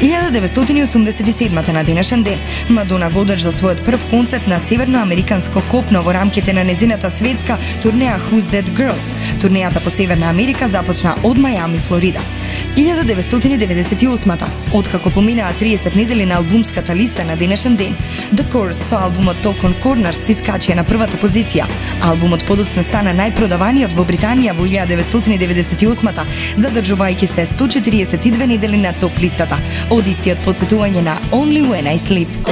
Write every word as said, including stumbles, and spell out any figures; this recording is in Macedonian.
илјада деветстотини и осумдесет и седма на денешен ден, Мадона го одржа својот прв концерт на северноамериканско копно во рамките на незината светска турнеја Who's That Girl. Турнејата по Северна Америка започна од Мајами, Флорида. илјада деветстотини деветдесет и осма откако поминаа триесет недели на албумската листа на денешен ден, The Course со албумот Talk on Corners се искачија на првата позиција. Албумот подоцна стана најпродаваниот во Британија во илјада деветстотини деветдесет и осма, задржувајќи се сто четириесет и две недели на топ листата, од истиот подсетување на Only When I Sleep.